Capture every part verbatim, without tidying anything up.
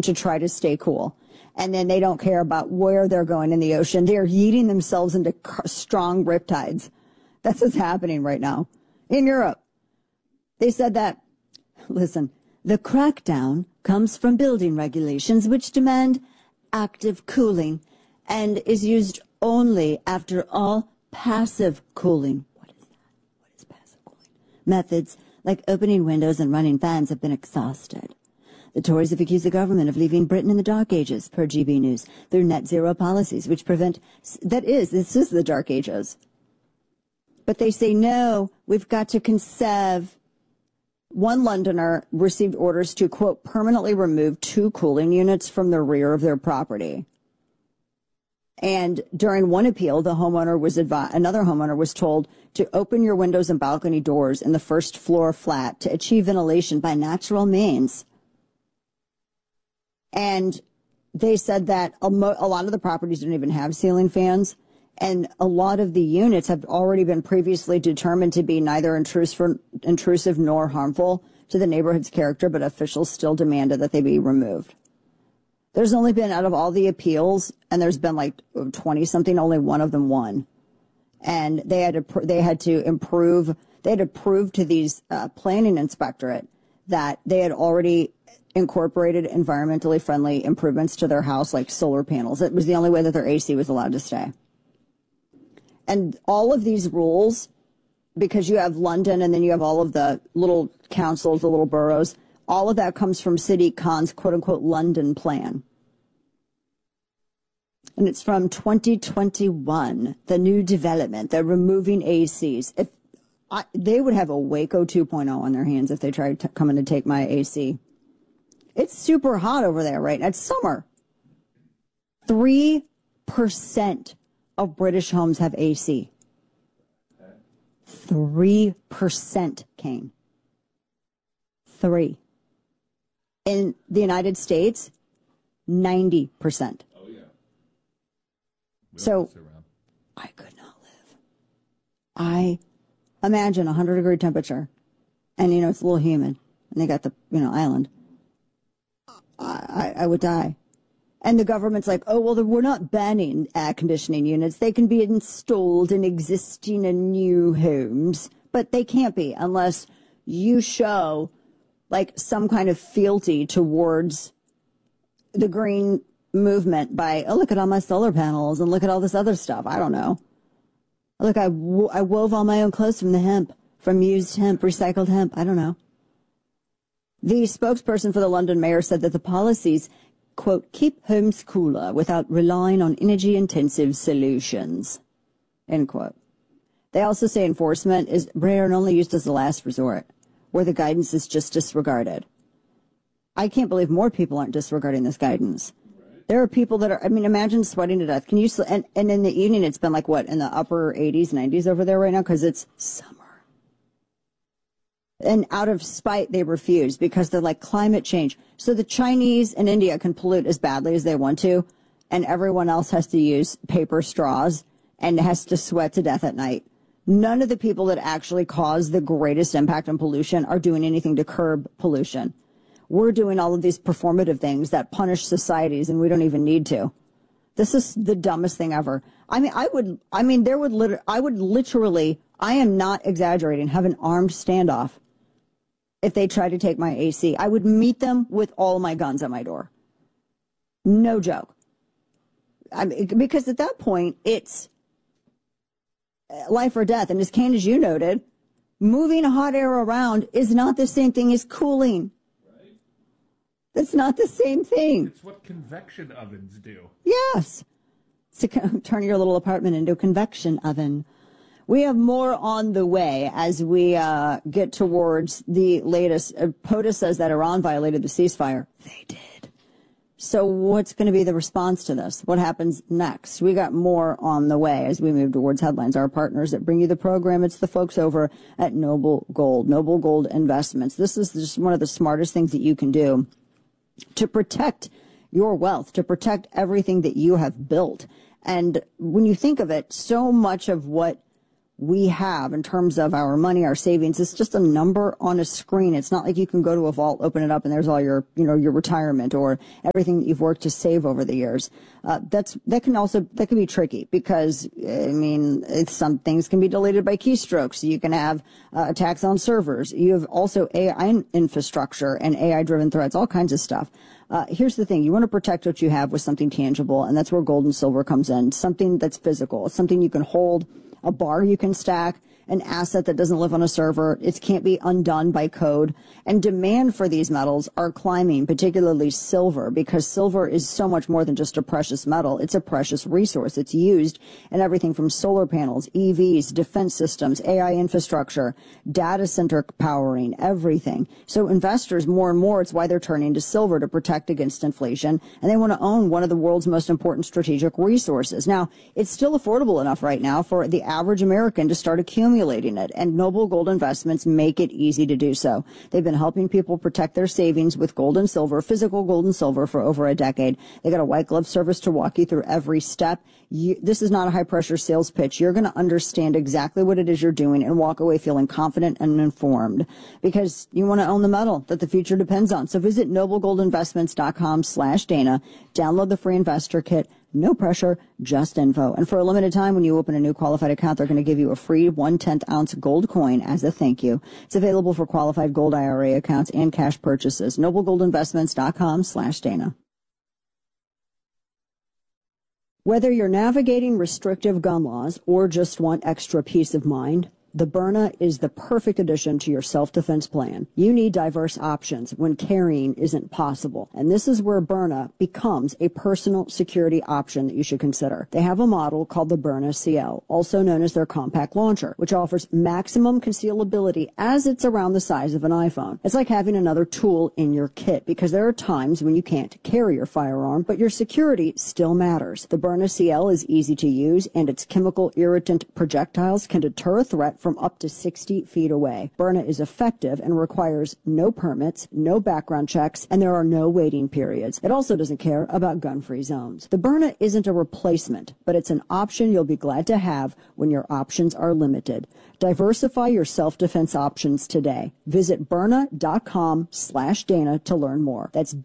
to try to stay cool. And then they don't care about where they're going in the ocean. They're yeeting themselves into strong riptides. That's what's happening right now in Europe. They said that, listen, the crackdown comes from building regulations which demand active cooling and is used only after all passive cooling. What is that? What is passive cooling? Methods like opening windows and running fans have been exhausted. The Tories have accused the government of leaving Britain in the dark ages, per G B News, through net zero policies which prevent, that is, this is the dark ages. But they say, no, we've got to conserve. One Londoner received orders to, quote, permanently remove two cooling units from the rear of their property. And during one appeal, the homeowner was advised, another homeowner was told to open your windows and balcony doors in the first floor flat to achieve ventilation by natural means. And they said that a, mo- a lot of the properties don't even have ceiling fans. And a lot of the units have already been previously determined to be neither intrusive, intrusive nor harmful to the neighborhood's character, but officials still demanded that they be removed. There's only been, out of all the appeals, and there's been like twenty-something, only one of them won. And they had to, they had to improve, they had to prove to these uh, planning inspectorate that they had already incorporated environmentally friendly improvements to their house, like solar panels. It was the only way that their A C was allowed to stay. And all of these rules, because you have London and then you have all of the little councils, the little boroughs, all of that comes from City Con's quote-unquote London plan. And it's from twenty twenty-one, the new development. They're removing A Cs. If I, they would have a Waco two point oh on their hands if they tried to come in to take my A C. It's super hot over there right now. It's summer. Three percent of British homes have A C. Three percent, Kane. Three. In the United States, ninety percent. Oh, yeah. So, I could not live. I imagine a one hundred degree temperature, and, you know, it's a little humid, and they got the, you know, island. I, I, I would die. And the government's like, oh, well, we're not banning air conditioning units. They can be installed in existing and new homes, but they can't be unless you show like some kind of fealty towards the green movement by, oh, look at all my solar panels and look at all this other stuff. I don't know. Look, I, w- I wove all my own clothes from the hemp, from used hemp, recycled hemp. I don't know. The spokesperson for the London mayor said that the policies, quote, keep homes cooler without relying on energy-intensive solutions, end quote. They also say enforcement is rare and only used as a last resort, where the guidance is just disregarded. I can't believe more people aren't disregarding this guidance. There are people that are, I mean, imagine sweating to death. Can you, and, and in the evening, it's been like, what, in the upper eighties, nineties over there right now? Because it's summer. And out of spite, they refuse because they're like climate change. So the Chinese and India can pollute as badly as they want to, and everyone else has to use paper straws and has to sweat to death at night. None of the people that actually cause the greatest impact on pollution are doing anything to curb pollution. We're doing all of these performative things that punish societies, and we don't even need to. This is the dumbest thing ever. I mean, I would, I mean, there would, lit- I would literally, I am not exaggerating, have an armed standoff if they tried to take my A C. I would meet them with all my guns at my door. No joke. I mean, because at that point, it's life or death. And as Kane, as you noted, moving hot air around is not the same thing as cooling. Right. That's not the same thing. It's what convection ovens do. Yes. To turn your little apartment into a convection oven. We have more on the way as we uh, get towards the latest. Uh, POTUS says that Iran violated the ceasefire. They did. So what's going to be the response to this? What happens next? We got more on the way as we move towards headlines. Our partners that bring you the program, it's the folks over at Noble Gold, Noble Gold Investments. This is just one of the smartest things that you can do to protect your wealth, to protect everything that you have built. And when you think of it, so much of what we have in terms of our money, our savings. It's just a number on a screen. It's not like you can go to a vault, open it up, and there's all your, you know, your retirement or everything that you've worked to save over the years. Uh, that's, that can also, that can be tricky because, I mean, it's, some things can be deleted by keystrokes. You can have uh, attacks on servers. You have also A I infrastructure and A I-driven threats, all kinds of stuff. Uh, here's the thing. You want to protect what you have with something tangible, and that's where gold and silver comes in. Something that's physical. It's something you can hold, a bar you can stack, an asset that doesn't live on a server. It can't be undone by code. And demand for these metals are climbing, particularly silver, because silver is so much more than just a precious metal. It's a precious resource. It's used in everything from solar panels, E Vs, defense systems, A I infrastructure, data center powering, everything. So investors, more and more, it's why they're turning to silver to protect against inflation, and they want to own one of the world's most important strategic resources. Now, it's still affordable enough right now for the average American to start accumulating it, and Noble Gold Investments make it easy to do so. They've been helping people protect their savings with gold and silver, physical gold and silver, for over a decade. They got a white glove service to walk you through every step. You, this is not a high pressure sales pitch. You're going to understand exactly what it is you're doing and walk away feeling confident and informed, because you want to own the metal that the future depends on. So visit noblegoldinvestments.com slash Dana. Download the free investor kit. No pressure, just info. And for a limited time, when you open a new qualified account, they're going to give you a free one-tenth ounce gold coin as a thank you. It's available for qualified gold I R A accounts and cash purchases. noblegoldinvestments.com slash Dana. Whether you're navigating restrictive gun laws or just want extra peace of mind, the Byrna is the perfect addition to your self-defense plan. You need diverse options when carrying isn't possible. And this is where Byrna becomes a personal security option that you should consider. They have a model called the Byrna C L, also known as their compact launcher, which offers maximum concealability as it's around the size of an iPhone. It's like having another tool in your kit, because there are times when you can't carry your firearm, but your security still matters. The Byrna C L is easy to use, and its chemical irritant projectiles can deter a threat from up to sixty feet away. Byrna is effective and requires no permits, no background checks, and there are no waiting periods. It also doesn't care about gun-free zones. The Byrna isn't a replacement, but it's an option you'll be glad to have when your options are limited. Diversify your self-defense options today. Visit Byrna.com slash Dana to learn more. That's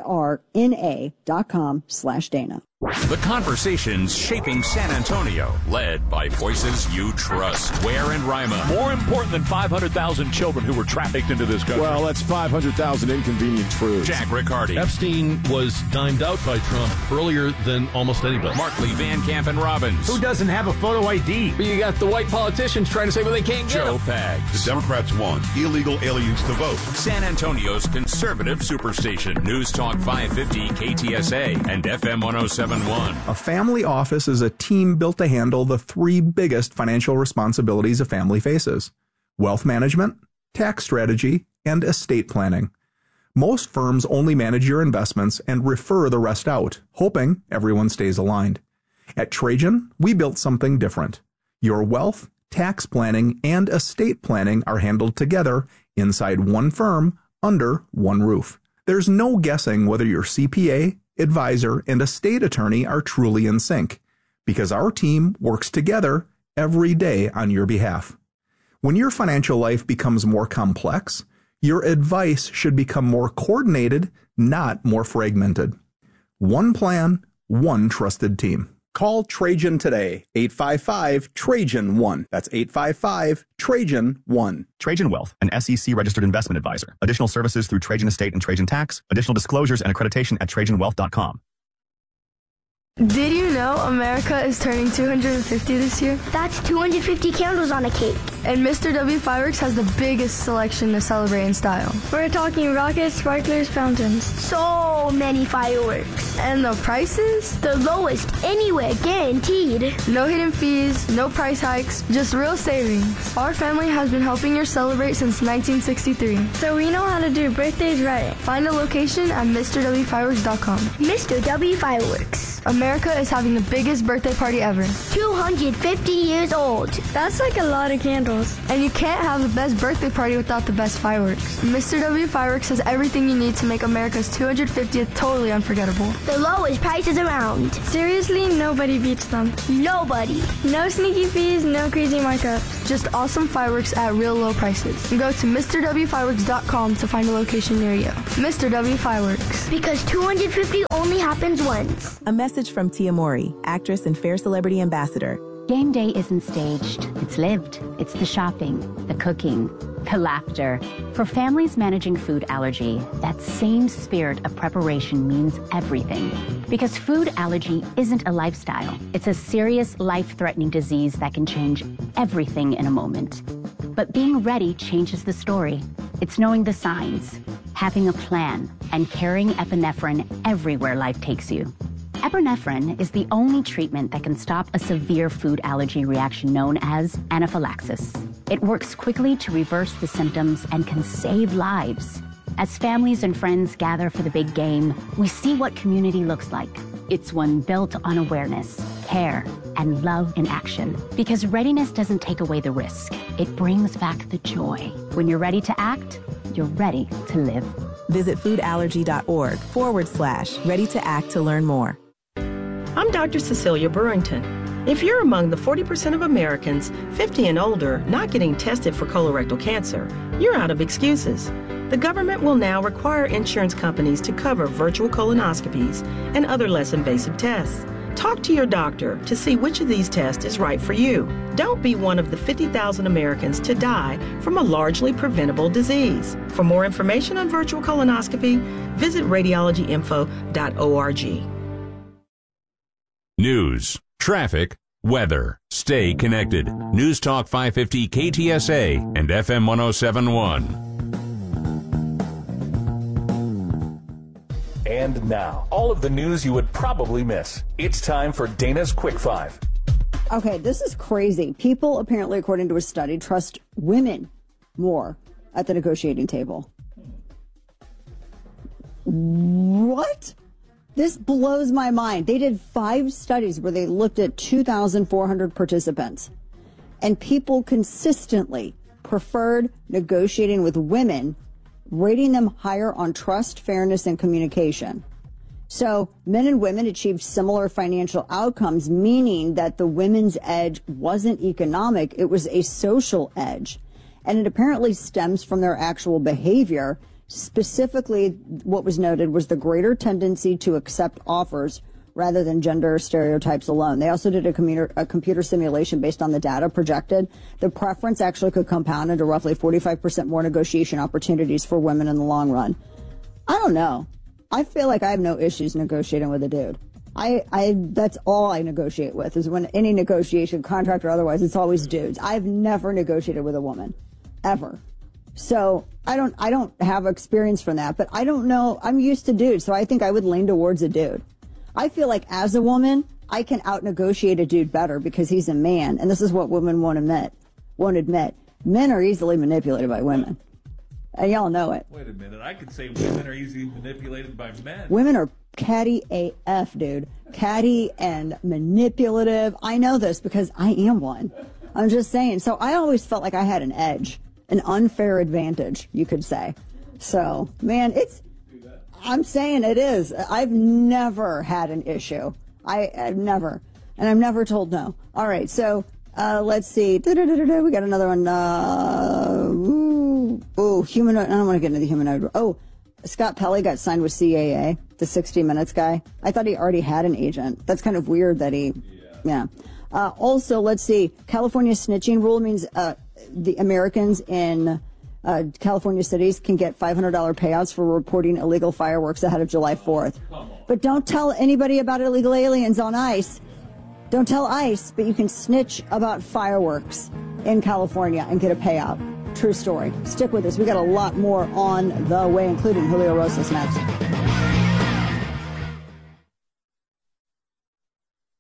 B-Y-R-N-A dot com slash Dana. The conversations shaping San Antonio, led by voices you trust. Ware and Rima. More important than five hundred thousand children who were trafficked into this country. Well, that's five hundred thousand inconvenient truths. Jack Riccardi. Epstein was dimed out by Trump earlier than almost anybody. Markley, Van Camp, and Robbins. Who doesn't have a photo I D? But you got the white politicians trying to say, well, they can't get Joe them. Pags. The Democrats want illegal aliens to vote. San Antonio's conservative superstation. News Talk five fifty K T S A and F M one oh seven point one. A family office is a team built to handle the three biggest financial responsibilities a family faces: wealth management, tax strategy, and estate planning. Most firms only manage your investments and refer the rest out, hoping everyone stays aligned. At Trajan, we built something different. Your wealth, tax planning, and estate planning are handled together inside one firm under one roof. There's no guessing whether your C P A, advisor, and estate attorney are truly in sync, because our team works together every day on your behalf. When your financial life becomes more complex, your advice should become more coordinated, not more fragmented. One plan, one trusted team. Call Trajan today, eight five five, Trajan one. That's eight five five, Trajan one. Trajan Wealth, an S E C-registered investment advisor. Additional services through Trajan Estate and Trajan Tax. Additional disclosures and accreditation at trajan wealth dot com. Did you know America is turning two hundred fifty this year? That's two hundred fifty candles on a cake. And Mister W Fireworks has the biggest selection to celebrate in style. We're talking rockets, sparklers, fountains. So many fireworks. And the prices? The lowest anywhere, guaranteed. No hidden fees, no price hikes, just real savings. Our family has been helping you celebrate since nineteen sixty-three. So we know how to do birthdays right. Find a location at Mr W fireworks dot com. Mister W Fireworks. America is having the biggest birthday party ever. two hundred fifty years old. That's like a lot of candles. meals. And you can't have the best birthday party without the best fireworks. Mister W Fireworks has everything you need to make America's two hundred fiftieth totally unforgettable. The lowest prices around. Seriously, nobody beats them. Nobody. No sneaky fees, no crazy markups. Just awesome fireworks at real low prices. Go to Mr W Fireworks dot com to find a location near you. Mister W Fireworks. Because two hundred fifty only happens once. A message from Tia Mori, actress and Fair Celebrity Ambassador. Game day isn't staged. It's lived. It's the shopping, the cooking, the laughter. For families managing food allergy, that same spirit of preparation means everything. Because food allergy isn't a lifestyle. It's a serious, life-threatening disease that can change everything in a moment. But being ready changes the story. It's knowing the signs, having a plan, and carrying epinephrine everywhere life takes you. Epinephrine is the only treatment that can stop a severe food allergy reaction known as anaphylaxis. It works quickly to reverse the symptoms and can save lives. As families and friends gather for the big game, we see what community looks like. It's one built on awareness, care, and love in action. Because readiness doesn't take away the risk. It brings back the joy. When you're ready to act, you're ready to live. Visit foodallergy.org forward slash ready to act to learn more. I'm Doctor Cecilia Burrington. If you're among the forty percent of Americans fifty and older not getting tested for colorectal cancer, you're out of excuses. The government will now require insurance companies to cover virtual colonoscopies and other less invasive tests. Talk to your doctor to see which of these tests is right for you. Don't be one of the fifty thousand Americans to die from a largely preventable disease. For more information on virtual colonoscopy, visit radiology info dot org. News, traffic, weather. Stay connected. News Talk five fifty K T S A and F M one oh seven point one. And now, all of the news you would probably miss. It's time for Dana's Quick Five. Okay, this is crazy. People, apparently, according to a study, trust women more at the negotiating table. What? This blows my mind. They did five studies where they looked at two thousand four hundred participants, and people consistently preferred negotiating with women, rating them higher on trust, fairness, and communication. So men and women achieved similar financial outcomes, meaning that the women's edge wasn't economic, it was a social edge. And it apparently stems from their actual behavior. Specifically, what was noted was the greater tendency to accept offers rather than gender stereotypes alone. They also did a computer, a computer simulation based on the data projected. The preference actually could compound into roughly forty-five percent more negotiation opportunities for women in the long run. I don't know. I feel like I have no issues negotiating with a dude. I, I, that's all I negotiate with is when any negotiation, contract or otherwise, it's always dudes. I've never negotiated with a woman, ever. So I don't, I don't have experience from that, but I don't know. I'm used to dudes, so I think I would lean towards a dude. I feel like as a woman, I can out negotiate a dude better because he's a man, and this is what women won't admit. Won't admit. Men are easily manipulated by women, and y'all know it. Wait a minute. I could say women are easily manipulated by men. Women are catty A F, dude. Catty and manipulative. I know this because I am one. I'm just saying. So I always felt like I had an edge. An unfair advantage, you could say. So, man, it's, I'm saying it is. I've never had an issue. I, I've never. And I'm never told no. All right, so uh, let's see. Da-da-da-da-da. We got another one. Uh, ooh, ooh, humanoid. I don't want to get into the humanoid. Oh, Scott Pelley got signed with C A A, the sixty minutes guy. I thought he already had an agent. That's kind of weird that he, yeah. yeah. Uh, also, let's see. California's snitching rule means uh, the Americans in uh, California cities can get five hundred dollars payouts for reporting illegal fireworks ahead of July fourth. But don't tell anybody about illegal aliens on ICE. Don't tell ICE, but you can snitch about fireworks in California and get a payout. True story. Stick with us. We got a lot more on the way, including Julio Rosas next.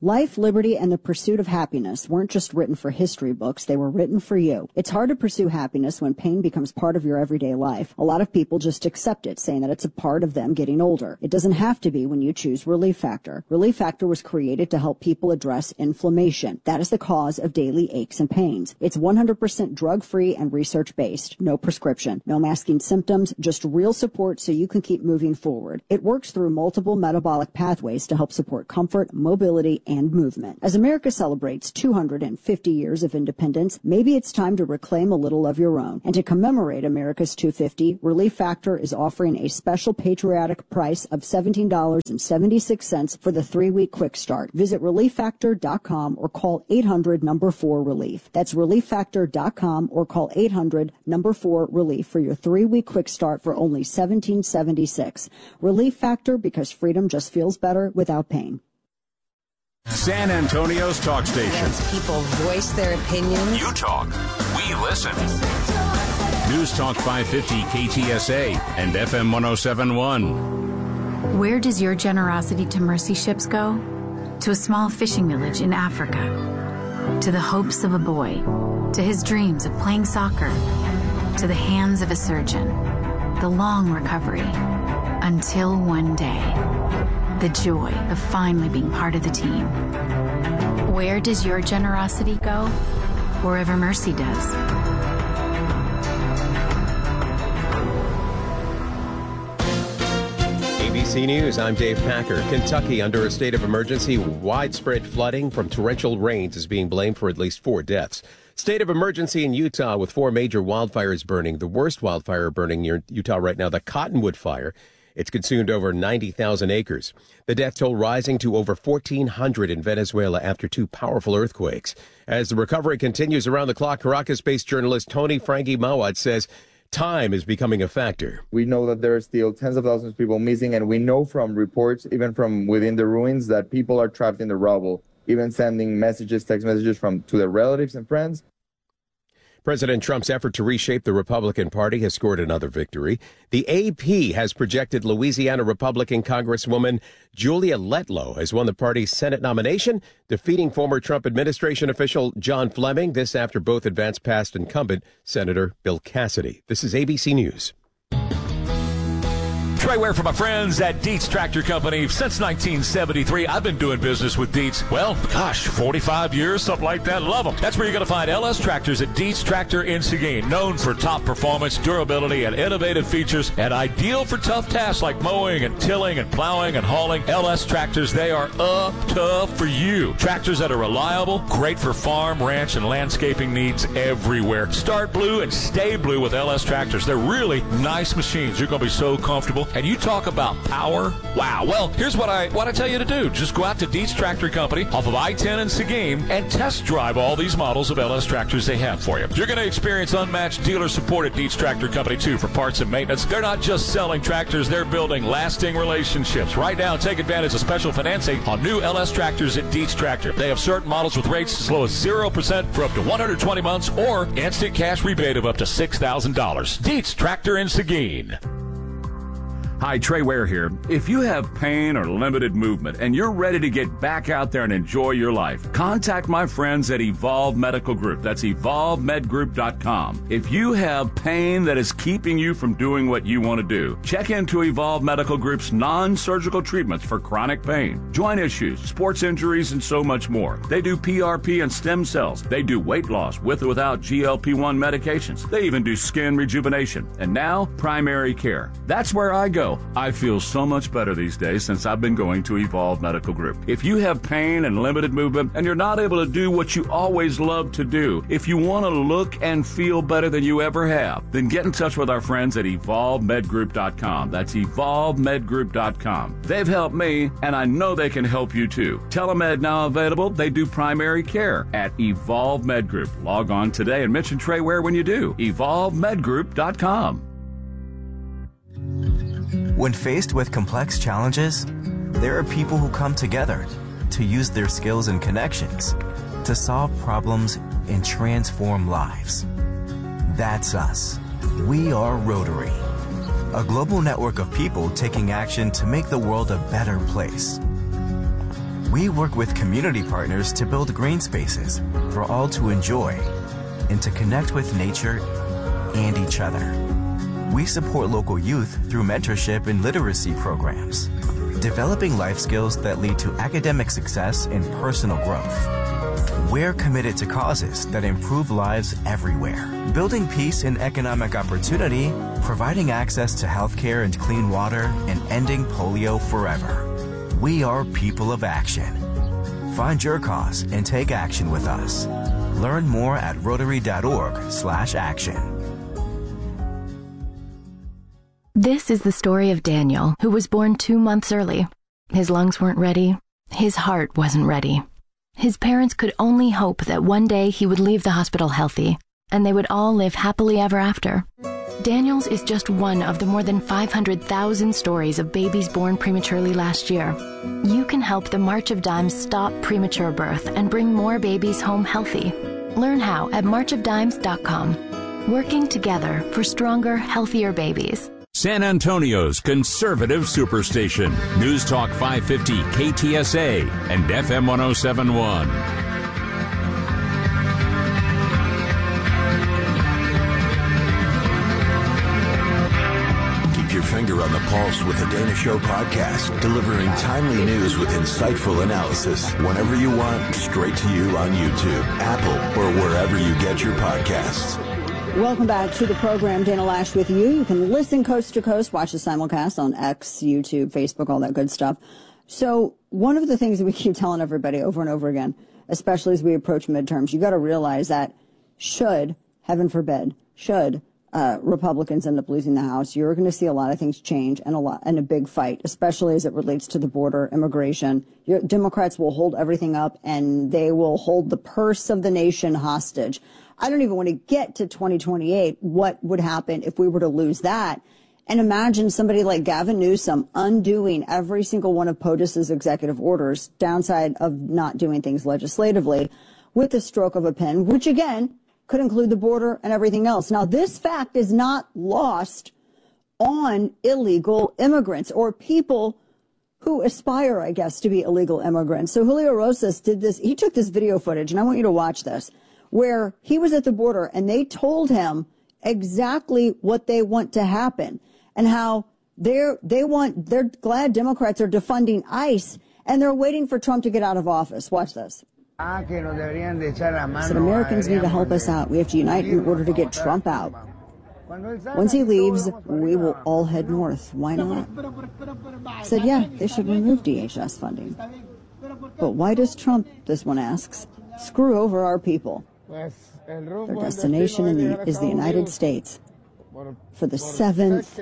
Life, liberty, and the pursuit of happiness weren't just written for history books, they were written for you. It's hard to pursue happiness when pain becomes part of your everyday life. A lot of people just accept it, saying that it's a part of them getting older. It doesn't have to be when you choose Relief Factor. Relief Factor was created to help people address inflammation. That is the cause of daily aches and pains. It's one hundred percent drug-free and research-based. No prescription. No masking symptoms, just real support so you can keep moving forward. It works through multiple metabolic pathways to help support comfort, mobility, and movement. As America celebrates two hundred fifty years of independence, maybe it's time to reclaim a little of your own. And to commemorate America's two hundred fifty, Relief Factor is offering a special patriotic price of seventeen dollars and seventy-six cents for the three-week quick start. Visit relief factor dot com or call eight hundred number four relief. That's relief factor dot com or call eight hundred number four relief for your three-week quick start for only seventeen seventy-six. Relief Factor, because freedom just feels better without pain. San Antonio's talk station. People voice their opinions. You talk, we listen. News Talk five fifty K T S A and F M one oh seven point one. Where does your generosity to mercy ships go? To a small fishing village in Africa. To the hopes of a boy. To his dreams of playing soccer. To the hands of a surgeon. The long recovery. Until one day. The joy of finally being part of the team. Where does your generosity go? Wherever mercy does. A B C News, I'm Dave Packer. Kentucky under a state of emergency. Widespread flooding from torrential rains is being blamed for at least four deaths. State of emergency in Utah with four major wildfires burning. The worst wildfire burning near Utah right now, the Cottonwood Fire. It's consumed over ninety thousand acres. The death toll rising to over fourteen hundred in Venezuela after two powerful earthquakes. As the recovery continues around the clock, Caracas-based journalist Tony Frankie Mawad says time is becoming a factor. We know that there are still tens of thousands of people missing, and we know from reports, even from within the ruins, that people are trapped in the rubble, even sending messages, text messages from to their relatives and friends. President Trump's effort to reshape the Republican Party has scored another victory. The A P has projected Louisiana Republican Congresswoman Julia Letlow has won the party's Senate nomination, defeating former Trump administration official John Fleming. This after both advanced past incumbent Senator Bill Cassidy. This is A B C News. Trey Ware for my friends at Dietz Tractor Company. Since nineteen seventy-three, I've been doing business with Dietz. Well, gosh, forty-five years, something like that. Love them. That's where you're going to find L S Tractors at Dietz Tractor in Seguin. Known for top performance, durability, and innovative features, and ideal for tough tasks like mowing and tilling and plowing and hauling. L S Tractors, they are up tough for you. Tractors that are reliable, great for farm, ranch, and landscaping needs everywhere. Start blue and stay blue with L S Tractors. They're really nice machines. You're going to be so comfortable. And you talk about power. Wow. Well, here's what I what I tell you to do. Just go out to Dietz Tractor Company off of I ten in Seguin and test drive all these models of L S tractors they have for you. You're going to experience unmatched dealer support at Dietz Tractor Company, too, for parts and maintenance. They're not just selling tractors. They're building lasting relationships. Right now, take advantage of special financing on new L S tractors at Dietz Tractor. They have certain models with rates as low as zero percent for up to one hundred twenty months or instant cash rebate of up to six thousand dollars. Dietz Tractor in Seguin. Hi, Trey Ware here. If you have pain or limited movement and you're ready to get back out there and enjoy your life, contact my friends at Evolve Medical Group. That's evolve med group dot com. If you have pain that is keeping you from doing what you want to do, check into Evolve Medical Group's non-surgical treatments for chronic pain, joint issues, sports injuries, and so much more. They do P R P and stem cells. They do weight loss with or without G L P one medications. They even do skin rejuvenation. And now, primary care. That's where I go. I feel so much better these days since I've been going to Evolve Medical Group. If you have pain and limited movement and you're not able to do what you always love to do, if you want to look and feel better than you ever have, then get in touch with our friends at evolve med group dot com. That's evolve med group dot com. They've helped me, and I know they can help you too. Telemed now available. They do primary care at Evolve Med Group. Log on today and mention Trey Ware when you do. evolve med group dot com. When faced with complex challenges, there are people who come together to use their skills and connections to solve problems and transform lives. That's us. We are Rotary, a global network of people taking action to make the world a better place. We work with community partners to build green spaces for all to enjoy and to connect with nature and each other. We support local youth through mentorship and literacy programs, developing life skills that lead to academic success and personal growth. We're committed to causes that improve lives everywhere, building peace and economic opportunity, providing access to healthcare and clean water, and ending polio forever. We are people of action. Find your cause and take action with us. Learn more at rotary.org slash action. This is the story of Daniel, who was born two months early. His lungs weren't ready. His heart wasn't ready. His parents could only hope that one day he would leave the hospital healthy, and they would all live happily ever after. Daniel's is just one of the more than five hundred thousand stories of babies born prematurely last year. You can help the March of Dimes stop premature birth and bring more babies home healthy. Learn how at march of dimes dot com. Working together for stronger, healthier babies. San Antonio's conservative superstation. News Talk five fifty K T S A and F M one oh seven point one. Keep your finger on the pulse with the Dana Show podcast, delivering timely news with insightful analysis whenever you want, straight to you on YouTube, Apple, or wherever you get your podcasts. Welcome back to the program. Dana Loesch with you. You can listen coast to coast, watch the simulcast on X, YouTube, Facebook, all that good stuff. So one of the things that we keep telling everybody over and over again, especially as we approach midterms, you got to realize that should, heaven forbid, should uh, Republicans end up losing the House, you're going to see a lot of things change and a lot and a big fight, especially as it relates to the border, immigration. Your, Democrats will hold everything up and they will hold the purse of the nation hostage. I don't even want to get to twenty twenty-eight, what would happen if we were to lose that. And imagine somebody like Gavin Newsom undoing every single one of POTUS's executive orders, downside of not doing things legislatively, with the stroke of a pen, which again could include the border and everything else. Now, this fact is not lost on illegal immigrants or people who aspire, I guess, to be illegal immigrants. So Julio Rosas did this. He took this video footage, and I want you to watch this, where he was at the border and they told him exactly what they want to happen and how they're, they want, they're glad Democrats are defunding ICE and they're waiting for Trump to get out of office. Watch this. Said Americans need to help us out. We have to unite in order to get Trump out. Once he leaves, we will all head north. Why not? Said, yeah, they should remove D H S funding. But why does Trump, this one asks, screw over our people? Their destination in the, is the United States for the seventh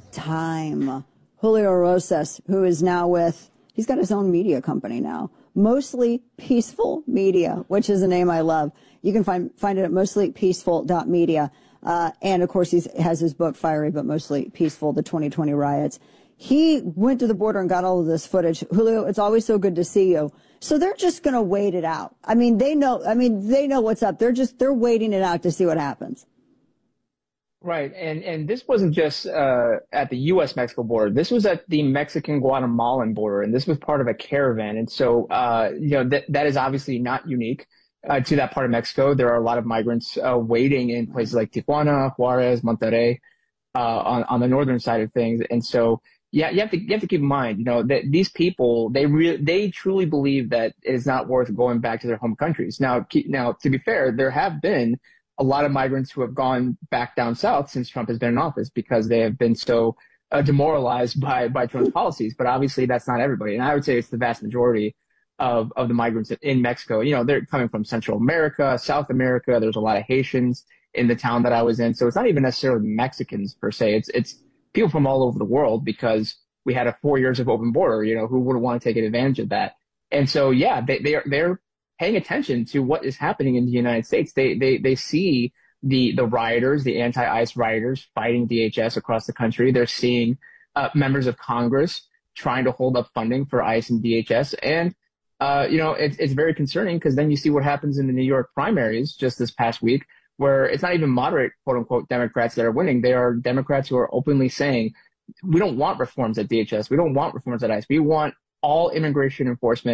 time. Julio Rosas, who is now with, he's got his own media company now, Mostly Peaceful Media, which is a name I love. You can find find it at mostly peaceful dot media. Uh, and, of course, he has his book, Fiery But Mostly Peaceful, The twenty twenty Riots. He went to the border and got all of this footage. Julio, it's always so good to see you. So they're just going to wait it out. I mean, they know, I mean, they know what's up. They're just, they're waiting it out to see what happens. Right. And, and this wasn't just, uh, at the U S Mexico border. This was at the Mexican Guatemalan border. And this was part of a caravan. And so, uh, you know, that, that is obviously not unique, uh, to that part of Mexico. There are a lot of migrants, uh, waiting in places like Tijuana, Juarez, Monterrey, uh, on, on the northern side of things. And so, yeah, you have to you have to keep in mind, you know, that these people, they really they truly believe that it is not worth going back to their home countries. Now, keep, now to be fair, there have been a lot of migrants who have gone back down south since Trump has been in office because they have been so uh, demoralized by by Trump's policies. But obviously, that's not everybody, and I would say it's the vast majority of of the migrants in Mexico. You know, they're coming from Central America, South America. There's a lot of Haitians in the town that I was in, so it's not even necessarily Mexicans per se. It's it's people from all over the world because we had a four years of open border. You know, who would want to take advantage of that? And so, yeah, they, they are, they're paying attention to what is happening in the United States. They, they, they see the, the rioters, the anti-ICE rioters fighting D H S across the country. They're seeing uh, members of Congress trying to hold up funding for ICE and D H S. And, uh, you know, it's, it's very concerning because then you see what happens in the New York primaries just this past week, where it's not even moderate, quote unquote, Democrats that are winning. They are Democrats who are openly saying, we don't want reforms at D H S. We don't want reforms at ICE. We want all immigration enforcement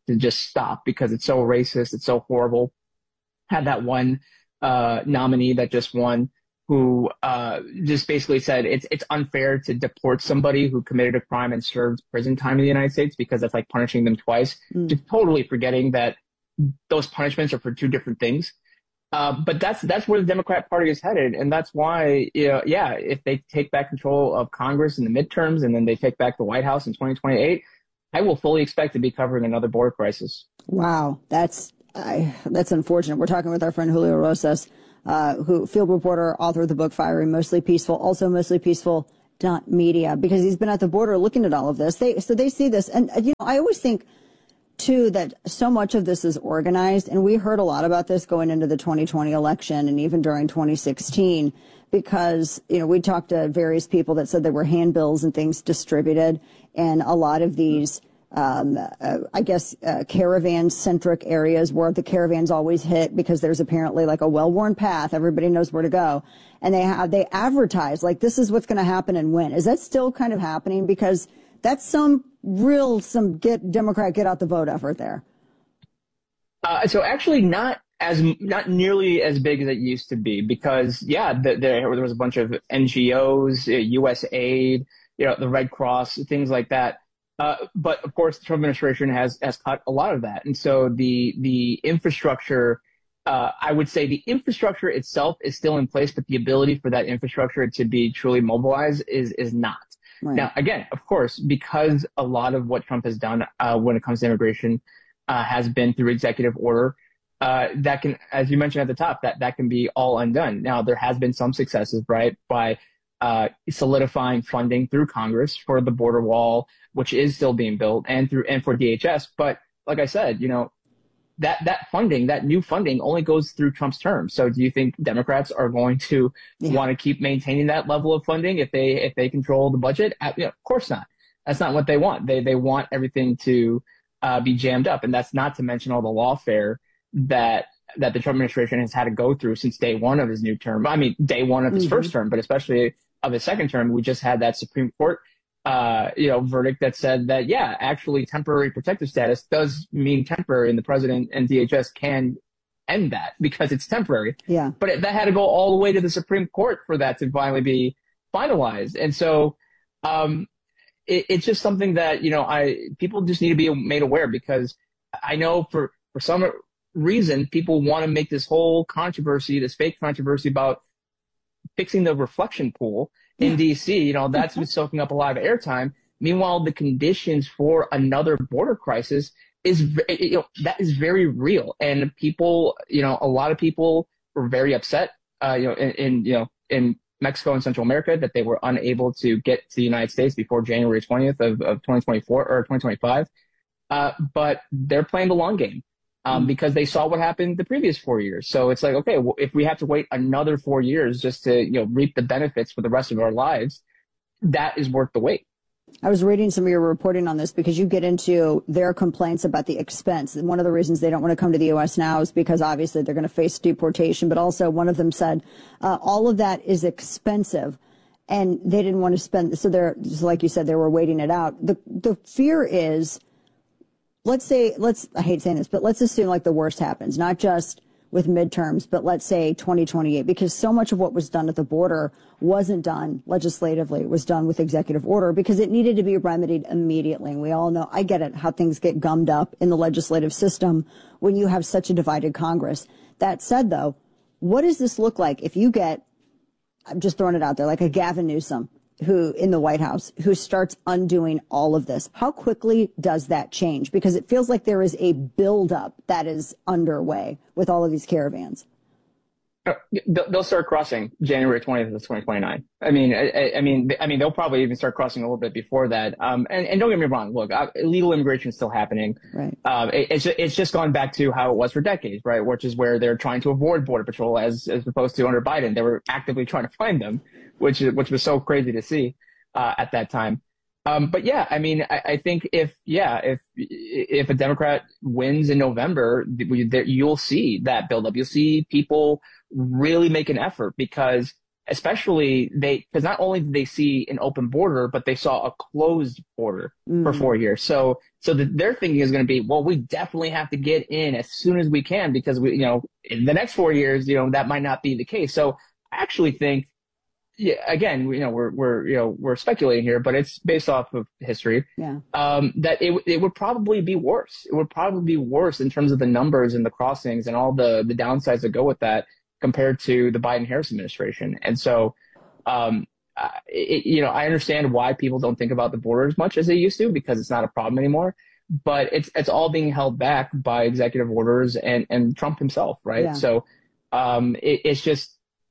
to just stop because it's so racist, it's so horrible. Had that one uh, nominee that just won who uh, just basically said it's it's unfair to deport somebody who committed a crime and served prison time in the United States because that's like punishing them twice. Mm. Just totally forgetting that those punishments are for two different things. Uh, but that's that's where the Democrat Party is headed, and that's why, you know, yeah, if they take back control of Congress in the midterms and then they take back the White House in twenty twenty-eight, I will fully expect to be covering another border crisis. Wow, that's I, that's unfortunate. We're talking with our friend Julio Rosas, uh, who field reporter, author of the book Fiery Mostly Peaceful, also mostly peaceful dot media, because he's been at the border looking at all of this. They so they see this, and you know, I always think too that so much of this is organized, and we heard a lot about this going into the twenty twenty election and even during twenty sixteen, because, you know, we talked to various people that said there were handbills and things distributed, and a lot of these um uh, I guess uh, caravan centric areas where the caravans always hit because there's apparently like a well-worn path, everybody knows where to go, and they have they advertise like this is what's going to happen and when. Is that still kind of happening? Because that's some real, some get Democrat get out the vote effort there. Uh, so actually not as, not nearly as big as it used to be because, yeah, the, the, there was a bunch of N G Os, U S Aid, you know, the Red Cross, things like that. Uh, but of course, the Trump administration has, has cut a lot of that. And so the, the infrastructure, uh, I would say the infrastructure itself is still in place, but the ability for that infrastructure to be truly mobilized is, is not. Right. Now, again, of course, because a lot of what Trump has done uh, when it comes to immigration uh, has been through executive order, uh, that can, as you mentioned at the top, that, that can be all undone. Now, there has been some successes, right, by uh, solidifying funding through Congress for the border wall, which is still being built, and through and for D H S. But like I said, you know, that that funding, that new funding only goes through Trump's term. So do you think Democrats are going to yeah. want to keep maintaining that level of funding if they if they control the budget? You know, of course not. That's not what they want. They they want everything to uh, be jammed up. And that's not to mention all the lawfare that that the Trump administration has had to go through since day one of his new term. I mean, day one of his mm-hmm. first term, but especially of his second term. We just had that Supreme Court Uh, you know, verdict that said that, yeah, actually temporary protective status does mean temporary, and the president and D H S can end that because it's temporary. Yeah. But it, that had to go all the way to the Supreme Court for that to finally be finalized. And so, um, it, it's just something that, you know, I, people just need to be made aware, because I know for, for some reason, people want to make this whole controversy, this fake controversy about fixing the reflection pool in D C, you know, that's been soaking up a lot of airtime. Meanwhile, the conditions for another border crisis is, you know, that is very real. And people, you know, a lot of people were very upset, uh, you know, in, in, you know, in Mexico and Central America that they were unable to get to the United States before January twentieth of, of twenty twenty-four or twenty twenty-five. Uh, but they're playing the long game. Um, because they saw what happened the previous four years. So it's like, okay, well, if we have to wait another four years just to, you know, reap the benefits for the rest of our lives, that is worth the wait. I was reading some of your reporting on this because you get into their complaints about the expense. And one of the reasons they don't want to come to the U S now is because obviously they're going to face deportation. But also one of them said uh, all of that is expensive and they didn't want to spend. So they're, just like you said, they were waiting it out. The, the fear is, let's say, let's, I hate saying this, but let's assume like the worst happens, not just with midterms, but let's say twenty twenty-eight, because so much of what was done at the border wasn't done legislatively. It was done with executive order because it needed to be remedied immediately. And we all know, I get it, how things get gummed up in the legislative system when you have such a divided Congress. That said, though, what does this look like if you get, I'm just throwing it out there, like a Gavin Newsom, who in the White House, who starts undoing all of this? How quickly does that change? Because it feels like there is a buildup that is underway with all of these caravans. They'll start crossing January twentieth of twenty twenty-nine. I mean, I, I mean, I mean, they'll probably even start crossing a little bit before that. Um, and, and don't get me wrong. Look, uh, illegal immigration is still happening. Right. Um, it, it's it's just gone back to how it was for decades, right? Which is where they're trying to avoid border patrol, as as opposed to under Biden, they were actively trying to find them, which is which was so crazy to see uh, at that time. Um, but yeah, I mean, I, I think if, yeah, if, if a Democrat wins in November, you'll see that buildup. You'll see people really make an effort because especially they, because not only did they see an open border, but they saw a closed border mm. for four years. So, so the, their thinking is going to be, well, we definitely have to get in as soon as we can because we, you know, in the next four years, you know, that might not be the case. So I actually think, yeah, again, you know, we're, we're, you know, we're speculating here, but it's based off of history. Yeah. Um, that it, it would probably be worse. It would probably be worse in terms of the numbers and the crossings and all the, the downsides that go with that compared to the Biden-Harris administration. And so, um, uh, it, you know, I understand why people don't think about the border as much as they used to because it's not a problem anymore, but it's, it's all being held back by executive orders and, and Trump himself. Right. Yeah. So, um, it, it's just,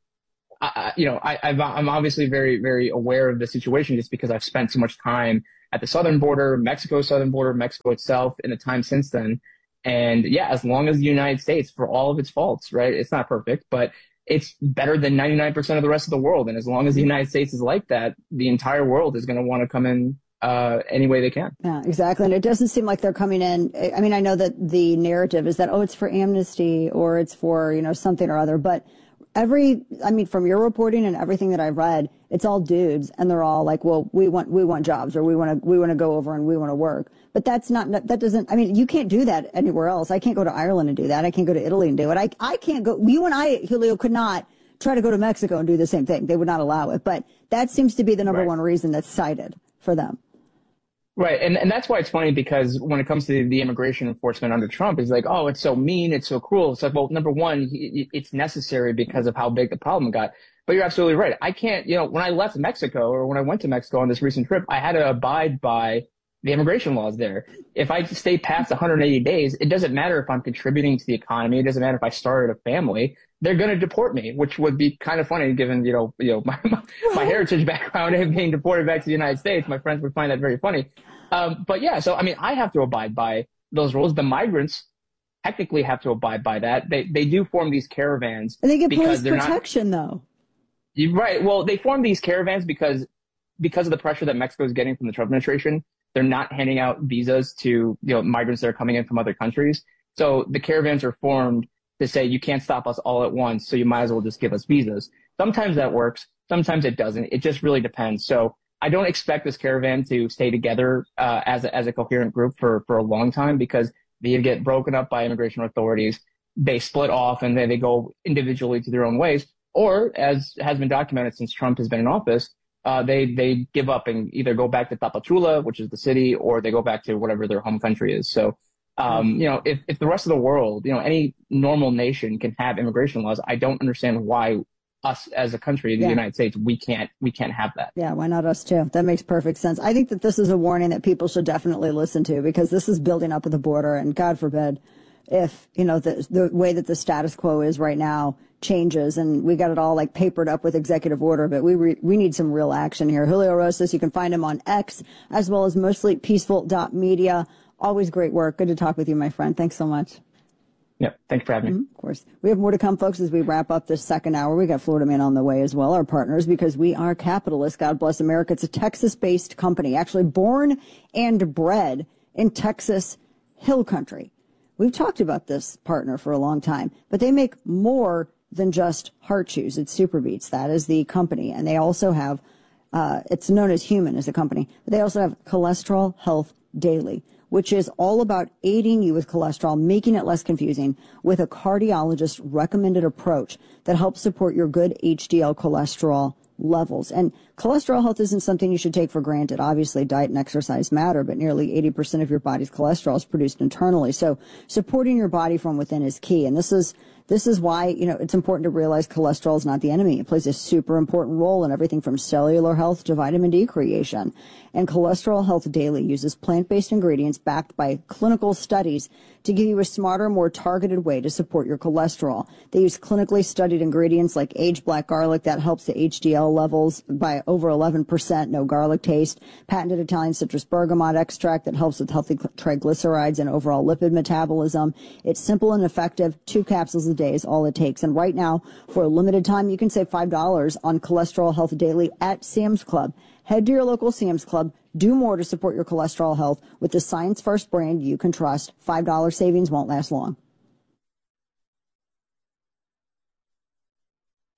I, you know, I, I've, I'm obviously very, very aware of the situation just because I've spent so much time at the southern border, Mexico's southern border, Mexico itself in the time since then. And yeah, as long as the United States, for all of its faults, right, it's not perfect, but it's better than ninety-nine percent of the rest of the world. And as long as the United States is like that, the entire world is going to want to come in uh, any way they can. Yeah, exactly. And it doesn't seem like they're coming in. I mean, I know that the narrative is that, oh, it's for amnesty or it's for, you know, something or other, but Every, I mean, from your reporting and everything that I've read, it's all dudes, and they're all like, "Well, we want, we want jobs, or we want to, we want to go over and we want to work." But that's not, that doesn't. I mean, you can't do that anywhere else. I can't go to Ireland and do that. I can't go to Italy and do it. I, I can't go. You and I, Julio, could not try to go to Mexico and do the same thing. They would not allow it. But that seems to be the number right. one reason that's cited for them. Right. And, and that's why it's funny because when it comes to the immigration enforcement under Trump, it's like, oh, it's so mean. It's so cruel. It's like, well, number one, it's necessary because of how big the problem got. But you're absolutely right. I can't, you know, when I left Mexico or when I went to Mexico on this recent trip, I had to abide by the immigration laws there. If I stay past one hundred eighty days, it doesn't matter if I'm contributing to the economy. It doesn't matter if I started a family. They're going to deport me, which would be kind of funny given, you know, you know, my, my, my heritage background and being deported back to the United States. My friends would find that very funny. Um, but yeah, so, I mean, I have to abide by those rules. The migrants technically have to abide by that. They, they do form these caravans. And they get police because they're protection not, though. You're right. Well, they form these caravans because, because of the pressure that Mexico is getting from the Trump administration. They're not handing out visas to, you know, migrants that are coming in from other countries. So the caravans are formed to say you can't stop us all at once, so you might as well just give us visas. Sometimes that works. Sometimes it doesn't. It just really depends. So I don't expect this caravan to stay together uh, as a, as a coherent group for, for a long time because they get broken up by immigration authorities. They split off and then they go individually to their own ways. Or, as has been documented since Trump has been in office, Uh, they, they give up and either go back to Tapachula, which is the city, or they go back to whatever their home country is. So, um, you know, if, if the rest of the world, you know, any normal nation can have immigration laws, I don't understand why us as a country, the yeah. United States, we can't, we can't have that. Yeah. Why not us too? That makes perfect sense. I think that this is a warning that people should definitely listen to because this is building up at the border and God forbid if, you know, the, the way that the status quo is right now changes and we got it all like papered up with executive order, but we re- we need some real action here. Julio Rosas, you can find him on X as well as mostly peaceful dot media. Always great work. Good to talk with you, my friend. Thanks so much. Yeah, thanks for having me. Mm-hmm, of course. We have more to come, folks, as we wrap up this second hour. We got Florida Man on the way as well, our partners, because we are capitalists. God bless America. It's a Texas-based company, actually born and bred in Texas Hill Country. We've talked about this partner for a long time, but they make more than just heart chews. It's Superbeats. That is the company. And they also have, uh, it's known as Human as a company, but they also have Cholesterol Health Daily, which is all about aiding you with cholesterol, making it less confusing with a cardiologist recommended approach that helps support your good H D L cholesterol levels. And cholesterol health isn't something you should take for granted. Obviously, diet and exercise matter, but nearly eighty percent of your body's cholesterol is produced internally. So supporting your body from within is key. And this is This is why, you know, it's important to realize cholesterol is not the enemy. It plays a super important role in everything from cellular health to vitamin D creation. And Cholesterol Health Daily uses plant-based ingredients backed by clinical studies to give you a smarter, more targeted way to support your cholesterol. They use clinically studied ingredients like aged black garlic that helps the H D L levels by over eleven percent, no garlic taste, patented Italian citrus bergamot extract that helps with healthy triglycerides and overall lipid metabolism. It's simple and effective. Two capsules a day is all it takes. And right now, for a limited time, you can save five dollars on Cholesterol Health Daily at Sam's Club. Head to your local Sam's Club. Do more to support your cholesterol health with the Science First brand you can trust. five dollars savings won't last long.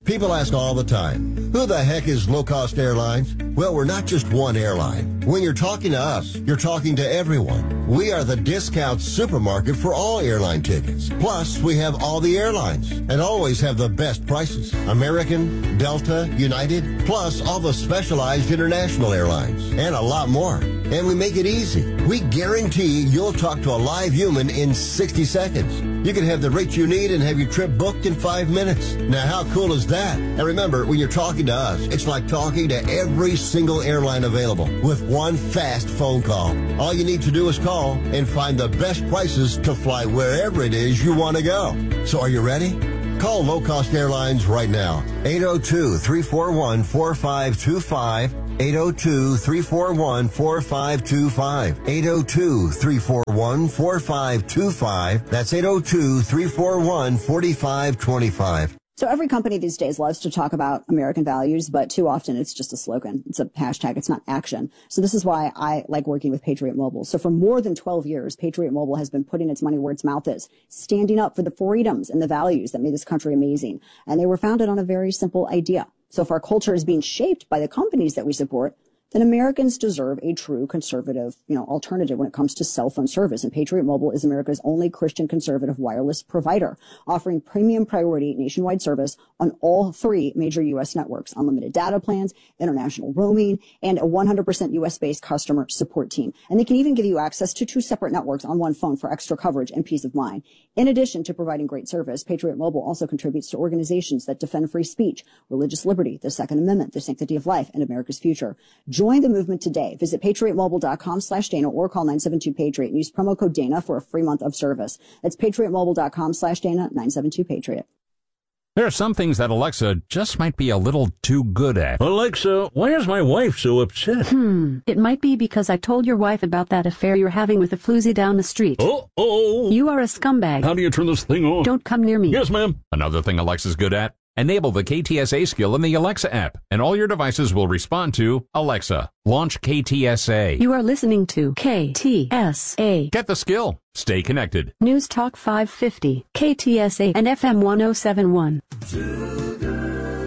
People ask all the time, who the heck is Low Cost Airlines? Well, we're not just one airline. When you're talking to us, you're talking to everyone. We are the discount supermarket for all airline tickets. Plus, we have all the airlines and always have the best prices. American, Delta, United, plus all the specialized international airlines and a lot more. And we make it easy. We guarantee you'll talk to a live human in sixty seconds. You can have the rate you need and have your trip booked in five minutes. Now, how cool is that? And remember, when you're talking to us, it's like talking to every single airline available with one fast phone call. All you need to do is call and find the best prices to fly wherever it is you want to go. So are you ready? Call Low Cost Airlines right now. eight oh two, three four one, four five two five. eight oh two, three four one, four five two five. eight oh two, three four one, four five two five. That's eight oh two, three four one, four five two five. So every company these days loves to talk about American values, but too often it's just a slogan. It's a hashtag. It's not action. So this is why I like working with Patriot Mobile. So for more than twelve years, Patriot Mobile has been putting its money where its mouth is, standing up for the freedoms and the values that made this country amazing. And they were founded on a very simple idea. So if our culture is being shaped by the companies that we support, then Americans deserve a true conservative, you know, alternative when it comes to cell phone service. And Patriot Mobile is America's only Christian conservative wireless provider, offering premium priority nationwide service on all three major U S networks, unlimited data plans, international roaming, and a one hundred percent U S-based customer support team. And they can even give you access to two separate networks on one phone for extra coverage and peace of mind. In addition to providing great service, Patriot Mobile also contributes to organizations that defend free speech, religious liberty, the Second Amendment, the sanctity of life, and America's future. Join the movement today. Visit patriotmobile.com slash Dana or call nine seven two Patriot and use promo code Dana for a free month of service. That's patriotmobile.com slash Dana, nine seven two Patriot. There are some things that Alexa just might be a little too good at. Alexa, why is my wife so upset? Hmm. It might be because I told your wife about that affair you're having with a floozy down the street. Uh-oh. You are a scumbag. How do you turn this thing on? Don't come near me. Yes, ma'am. Another thing Alexa's good at? Enable the K T S A skill in the Alexa app, and all your devices will respond to Alexa. Launch K T S A. You are listening to K T S A. Get the skill. Stay connected. News Talk five fifty, K T S A, and F M one oh seven point one.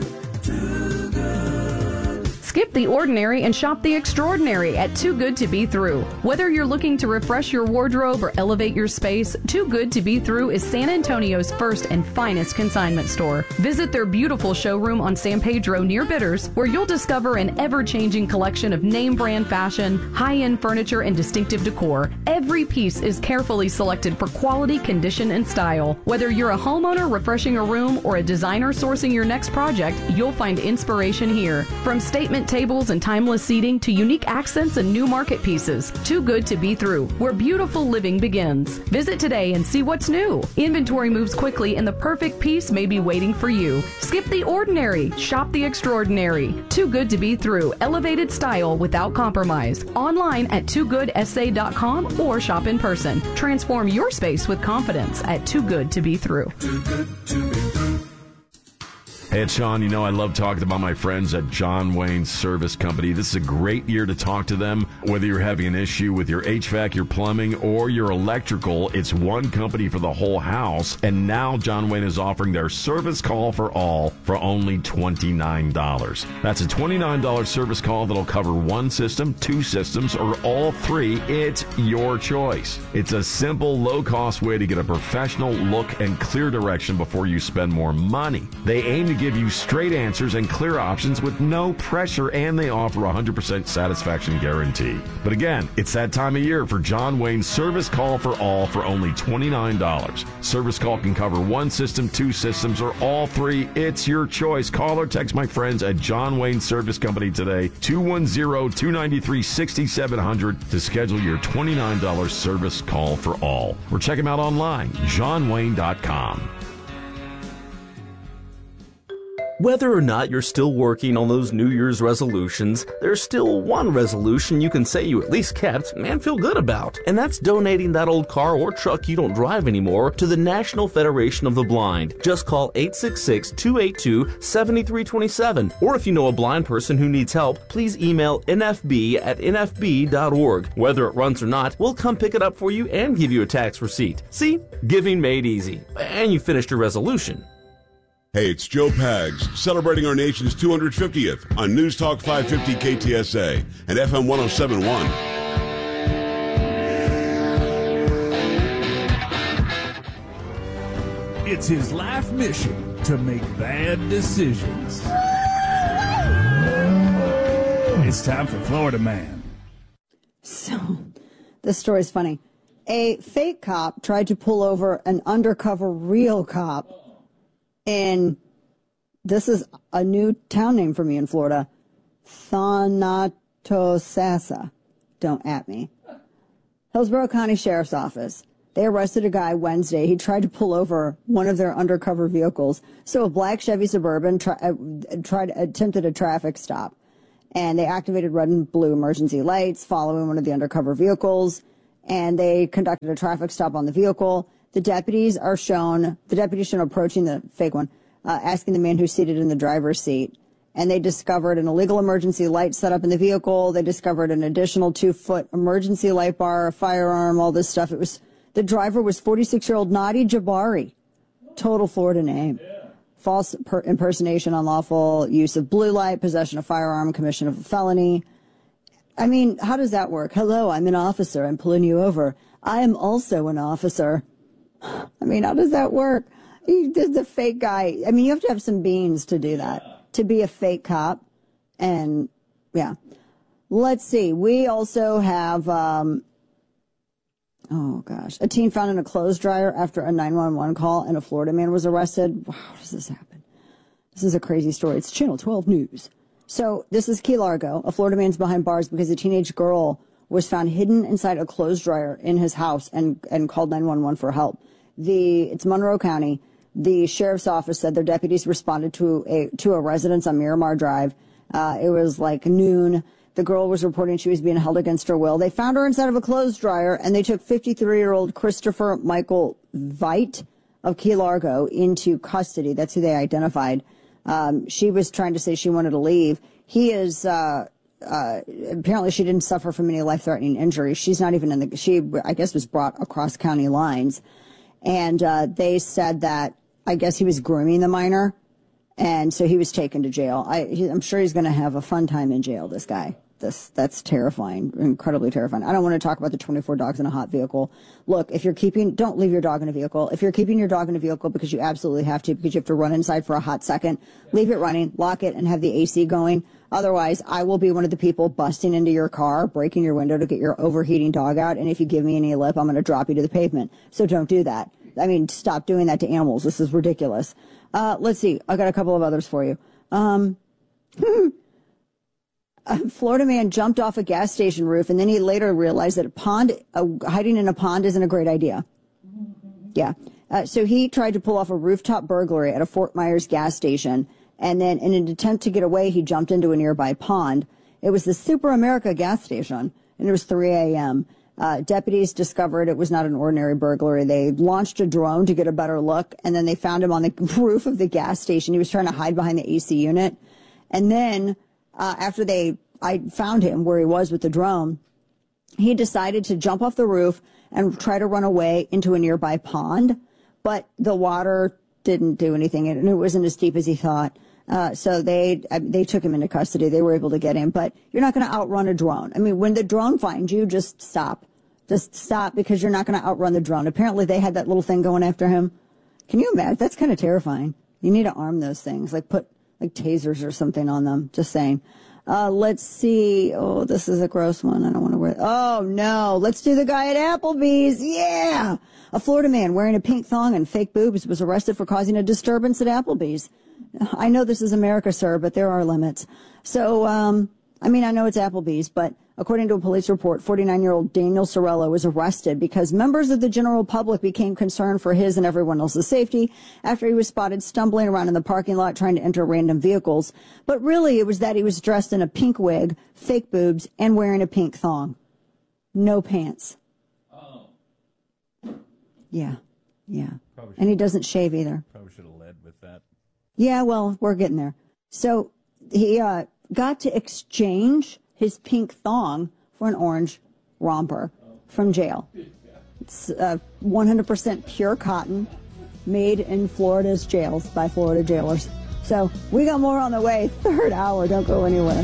Skip the ordinary and shop the extraordinary at Too Good to Be Through. Whether you're looking to refresh your wardrobe or elevate your space, Too Good to Be Through is San Antonio's first and finest consignment store. Visit their beautiful showroom on San Pedro near Bitters, where you'll discover an ever-changing collection of name brand fashion, high-end furniture, and distinctive decor. Every piece is carefully selected for quality, condition, and style. Whether you're a homeowner refreshing a room or a designer sourcing your next project, you'll find inspiration here. From statement tables and timeless seating to unique accents and new market pieces. Too Good to Be Through, where beautiful living begins. Visit today and see what's new. Inventory moves quickly and the perfect piece may be waiting for you. Skip the ordinary, shop the extraordinary. Too Good to Be Through, elevated style without compromise. Online at too good s a dot com or shop in person. Transform your space with confidence at Too Good to Be Through. Too good to be through. Hey, it's Sean. You know I love talking about my friends at John Wayne Service Company. This is a great year to talk to them. Whether you're having an issue with your H V A C, your plumbing, or your electrical, it's one company for the whole house. And now John Wayne is offering their service call for all for only twenty-nine dollars. That's a twenty-nine dollars service call that'll cover one system, two systems, or all three. It's your choice. It's a simple, low-cost way to get a professional look and clear direction before you spend more money. They aim to give you straight answers and clear options with no pressure, and they offer a one hundred percent satisfaction guarantee. But again, it's that time of year for John Wayne's Service Call for All for only twenty-nine dollars. Service call can cover one system, two systems, or all three. It's your choice. Call or text my friends at John Wayne Service Company today, two one zero, two nine three, six seven zero zero, to schedule your twenty-nine dollars service call for all. Or check them out online, john wayne dot com. Whether or not you're still working on those New Year's resolutions, there's still one resolution you can say you at least kept and feel good about. And that's donating that old car or truck you don't drive anymore to the National Federation of the Blind. Just call eight six six, two eight two, seven three two seven. Or if you know a blind person who needs help, please email N F B at N F B dot org. Whether it runs or not, we'll come pick it up for you and give you a tax receipt. See? Giving made easy. And you finished your resolution. Hey, it's Joe Pags, celebrating our nation's two hundred fiftieth on News Talk five fifty K T S A and F M one oh seven point one. It's his life mission to make bad decisions. It's time for Florida Man. So, this story is funny. A fake cop tried to pull over an undercover real cop in, this is a new town name for me in Florida, Thanatos. Don't at me. Hillsborough County Sheriff's Office. They arrested a guy Wednesday. He tried to pull over one of their undercover vehicles. So a black Chevy Suburban try, uh, tried attempted a traffic stop, and they activated red and blue emergency lights following one of the undercover vehicles, and they conducted a traffic stop on the vehicle. The deputies are shown, the deputies shown approaching the fake one, uh, asking the man who's seated in the driver's seat. And they discovered an illegal emergency light set up in the vehicle. They discovered an additional two-foot emergency light bar, a firearm, all this stuff. It was, the driver was forty-six-year-old Nadi Jabari. Total Florida name. Yeah. False per- impersonation, unlawful use of blue light, possession of firearm, commission of a felony. I mean, how does that work? Hello, I'm an officer. I'm pulling you over. I am also an officer. I mean, how does that work? You did the fake guy. I mean, you have to have some beans to do that, to be a fake cop. And, yeah. Let's see. We also have, um, oh, gosh, a teen found in a clothes dryer after a nine one one call, and a Florida man was arrested. Wow, how does this happen? This is a crazy story. It's Channel twelve News. So this is Key Largo. A Florida man's behind bars because a teenage girl was found hidden inside a clothes dryer in his house and, and called nine one one for help. The, it's Monroe County. The sheriff's office said their deputies responded to a, to a residence on Miramar Drive. Uh, it was like noon. The girl was reporting she was being held against her will. They found her inside of a clothes dryer, and they took fifty-three-year-old Christopher Michael Veit of Key Largo into custody. That's who they identified. Um, she was trying to say she wanted to leave. He is, uh, uh, apparently she didn't suffer from any life-threatening injuries. She's not even in the, she, I guess, was brought across county lines. And, uh, they said that, I guess he was grooming the minor. And so he was taken to jail. I, he, I'm sure he's going to have a fun time in jail, this guy. This, that's terrifying, incredibly terrifying. I don't want to talk about the twenty-four dogs in a hot vehicle. Look, if you're keeping, don't leave your dog in a vehicle. If you're keeping your dog in a vehicle because you absolutely have to, because you have to run inside for a hot second, leave it running, lock it, and have the A C going. Otherwise, I will be one of the people busting into your car, breaking your window to get your overheating dog out. And if you give me any lip, I'm going to drop you to the pavement. So don't do that. I mean, stop doing that to animals. This is ridiculous. Uh, let's see. I got a couple of others for you. Um, a Florida man jumped off a gas station roof, and then he later realized that a pond, uh, hiding in a pond isn't a great idea. Yeah. Uh, so he tried to pull off a rooftop burglary at a Fort Myers gas station, and then in an attempt to get away, he jumped into a nearby pond. It was the Super America gas station, and it was three a.m. Uh, deputies discovered it was not an ordinary burglary. They launched a drone to get a better look, and then they found him on the roof of the gas station. He was trying to hide behind the A C unit. And then uh, after they I found him where he was with the drone, he decided to jump off the roof and try to run away into a nearby pond. But the water didn't do anything, and it wasn't as deep as he thought. Uh, so they they took him into custody. They were able to get him. But you're not going to outrun a drone. I mean, when the drone finds you, just stop. Just stop, because you're not going to outrun the drone. Apparently, they had that little thing going after him. Can you imagine? That's kind of terrifying. You need to arm those things, like put like tasers or something on them. Just saying. Uh, let's see. Oh, this is a gross one. I don't want to wear it. Oh, no. Let's do the guy at Applebee's. Yeah. A Florida man wearing a pink thong and fake boobs was arrested for causing a disturbance at Applebee's. I know this is America, sir, but there are limits. So, um, I mean, I know it's Applebee's, but according to a police report, forty-nine-year-old Daniel Sorello was arrested because members of the general public became concerned for his and everyone else's safety after he was spotted stumbling around in the parking lot trying to enter random vehicles. But really, it was that he was dressed in a pink wig, fake boobs, and wearing a pink thong. No pants. Oh. Yeah, yeah. And he doesn't shave either. Probably should have led with that. Yeah, well, we're getting there. So he uh, got to exchange his pink thong for an orange romper from jail. It's uh, one hundred percent pure cotton. made in Florida's jails by Florida jailers. So we got more on the way. Third hour. Don't go anywhere.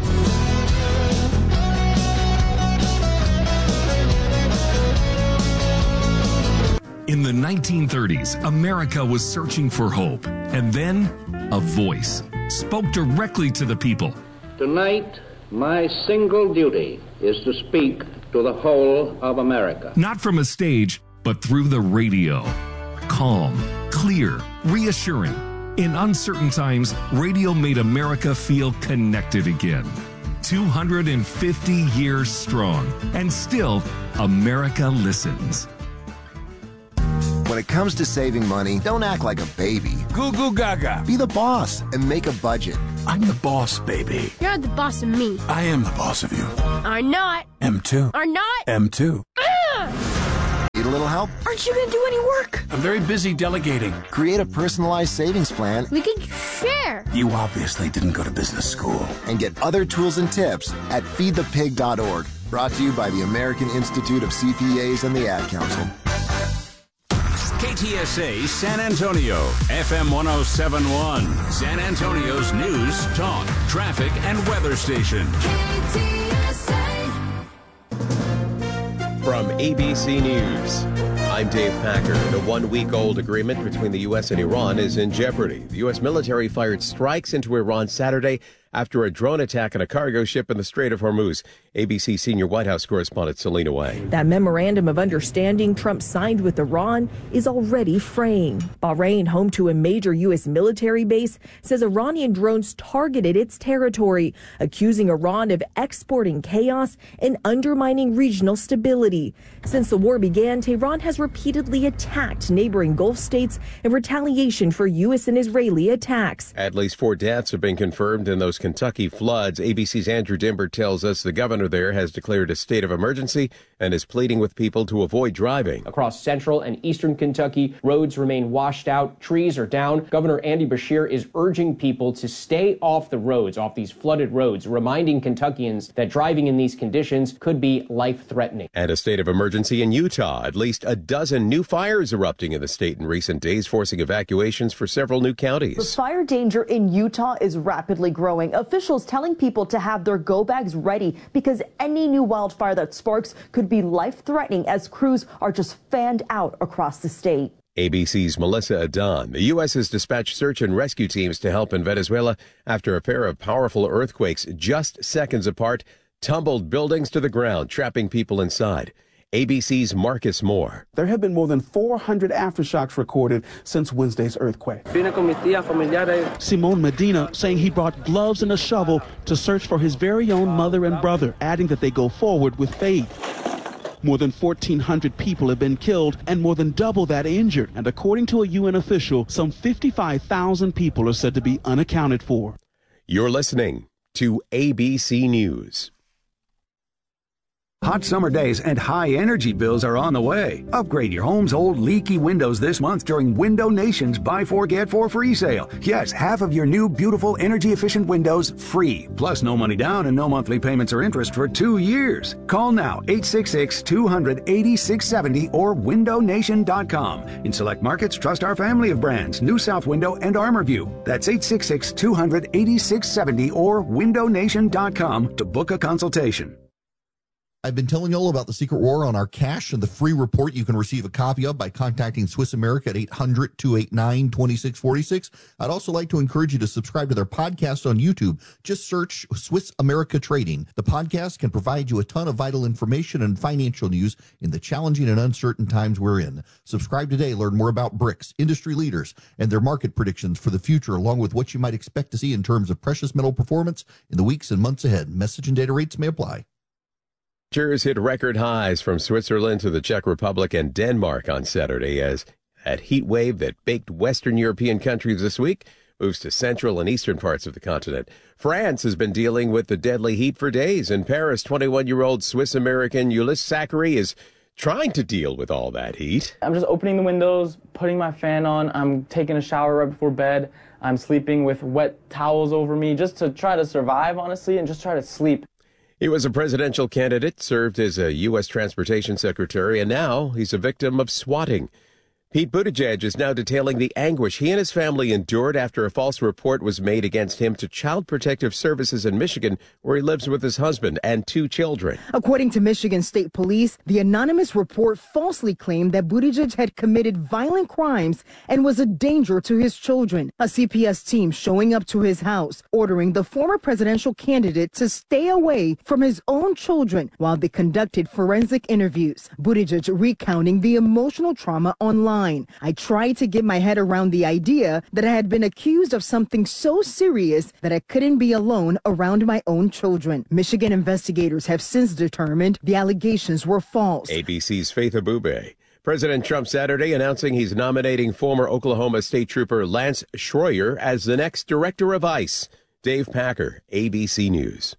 In the nineteen thirties, America was searching for hope. And then, a voice spoke directly to the people. Tonight, my single duty is to speak to the whole of America. Not from a stage, but through the radio. Calm, clear, reassuring. In uncertain times, radio made America feel connected again. two hundred fifty years strong. And still, America listens. When it comes to saving money, don't act like a baby. Goo goo gaga. Be the boss and make a budget. I'm the boss, baby. You're the boss of me. I am the boss of you. Are not. M two. Are not. M two. Ugh! Need a little help? Aren't you gonna do any work? I'm very busy delegating. Create a personalized savings plan. We can share. You obviously didn't go to business school. And get other tools and tips at feed the pig dot org. Brought to you by the American Institute of C P As and the Ad Council. K T S A San Antonio, F M one oh seven point one, San Antonio's news, talk, traffic, and weather station. K T S A. From A B C News, I'm Dave Packer. The one-week-old agreement between the U S and Iran is in jeopardy. The U S military fired strikes into Iran Saturday after a drone attack on a cargo ship in the Strait of Hormuz. A B C senior White House correspondent Selena Way. That memorandum of understanding Trump signed with Iran is already fraying. Bahrain, home to a major U S military base, says Iranian drones targeted its territory, accusing Iran of exporting chaos and undermining regional stability. Since the war began, Tehran has repeatedly attacked neighboring Gulf states in retaliation for U S and Israeli attacks. At least four deaths have been confirmed in those Kentucky floods. A B C's Andrew Dimber tells us the governor there has declared a state of emergency and is pleading with people to avoid driving. Across central and eastern Kentucky, roads remain washed out, trees are down. Governor Andy Beshear is urging people to stay off the roads, off these flooded roads, reminding Kentuckians that driving in these conditions could be life-threatening. And a state of emergency in Utah. At least a dozen new fires erupting in the state in recent days, forcing evacuations for several new counties. The fire danger in Utah is rapidly growing. Officials telling people to have their go bags ready because any new wildfire that sparks could be life-threatening as crews are just fanned out across the state. A B C's Melissa Adan. The U S has dispatched search and rescue teams to help in Venezuela after a pair of powerful earthquakes just seconds apart tumbled buildings to the ground, trapping people inside. A B C's Marcus Moore. There have been more than four hundred aftershocks recorded since Wednesday's earthquake. Simone Medina saying he brought gloves and a shovel to search for his very own mother and brother, adding that they go forward with faith. More than fourteen hundred people have been killed and more than double that injured. And according to a U N official, some fifty-five thousand people are said to be unaccounted for. You're listening to A B C News. Hot summer days and high energy bills are on the way. Upgrade your home's old leaky windows this month during Window Nation's Buy Four Get Four free sale. Yes, half of your new beautiful energy efficient windows free. Plus no money down and no monthly payments or interest for two years. Call now eight six six, two hundred, eighty-six seventy or window nation dot com. In select markets, trust our family of brands, New South Window and Armorview. That's eight six six, two hundred, eighty-six seventy or window nation dot com to book a consultation. I've been telling you all about the secret war on our cash and the free report you can receive a copy of by contacting Swiss America at eight hundred, two eight nine, two six four six. I'd also like to encourage you to subscribe to their podcast on YouTube. Just search Swiss America Trading. The podcast can provide you a ton of vital information and financial news in the challenging and uncertain times we're in. Subscribe today. Learn more about B R I C S, industry leaders, and their market predictions for the future, along with what you might expect to see in terms of precious metal performance in the weeks and months ahead. Message and data rates may apply. Temperatures hit record highs from Switzerland to the Czech Republic and Denmark on Saturday as that heat wave that baked Western European countries this week moves to central and eastern parts of the continent. France has been dealing with the deadly heat for days. In Paris, twenty-one-year-old Swiss-American Ulysse Zachary is trying to deal with all that heat. I'm just opening the windows, putting my fan on. I'm taking a shower right before bed. I'm sleeping with wet towels over me just to try to survive, honestly, and just try to sleep. He was a presidential candidate, served as a U S transportation secretary, and now he's a victim of swatting. Pete Buttigieg is now detailing the anguish he and his family endured after a false report was made against him to Child Protective Services in Michigan, where he lives with his husband and two children. According to Michigan State Police, the anonymous report falsely claimed that Buttigieg had committed violent crimes and was a danger to his children. A C P S team showing up to his house, ordering the former presidential candidate to stay away from his own children while they conducted forensic interviews. Buttigieg recounting the emotional trauma online. I tried to get my head around the idea that I had been accused of something so serious that I couldn't be alone around my own children. Michigan investigators have since determined the allegations were false. A B C's Faith Abube. President Trump Saturday announcing he's nominating former Oklahoma State Trooper Lance Schroyer as the next director of ICE. Dave Packer, A B C News.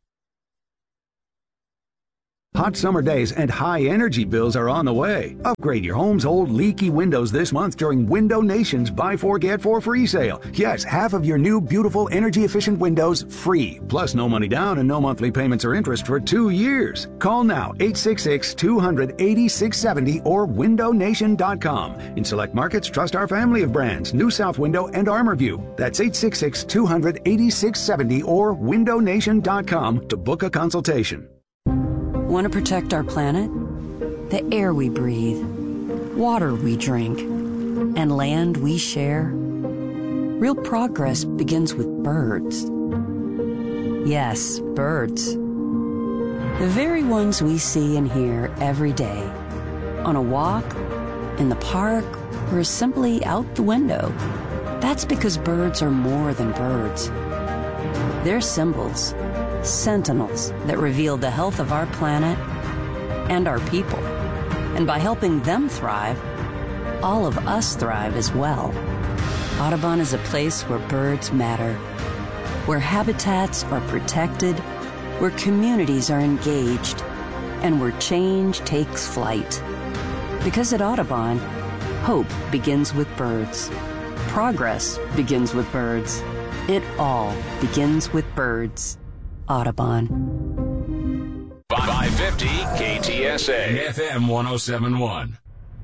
Hot summer days and high energy bills are on the way. Upgrade your home's old leaky windows this month during Window Nation's Buy Four Get Four free sale. Yes, half of your new beautiful energy efficient windows free. Plus no money down and no monthly payments or interest for two years. Call now eight six six, two hundred, eighty-six seventy or window nation dot com. In select markets, trust our family of brands, New South Window and ArmorView. That's eight six six, two hundred, eighty-six seventy or window nation dot com to book a consultation. Want to protect our planet? The air we breathe, water we drink, and land we share? Real progress begins with birds. Yes, birds. The very ones we see and hear every day. On a walk, in the park, or simply out the window. That's because birds are more than birds. They're symbols. Sentinels that reveal the health of our planet and our people. And by helping them thrive, all of us thrive as well. Audubon is a place where birds matter, where habitats are protected, where communities are engaged, and where change takes flight. Because at Audubon, hope begins with birds. Progress begins with birds. It all begins with birds. Audubon. five fifty K T S A F M one oh seven point one.